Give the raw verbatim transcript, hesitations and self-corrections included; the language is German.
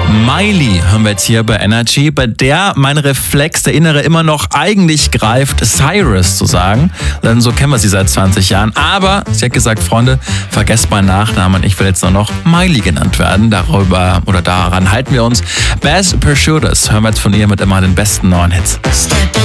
Miley hören wir jetzt hier bei Energy, bei der mein Reflex, der Innere, immer noch eigentlich greift, Cyrus zu sagen. Denn so kennen wir sie seit zwanzig Jahren. Aber sie hat gesagt, Freunde, vergesst meinen Nachnamen. Ich will jetzt nur noch Miley genannt werden. Darüber oder daran halten wir uns. Bass Pursuiters hören wir jetzt von ihr mit immer den besten neuen Hits. Step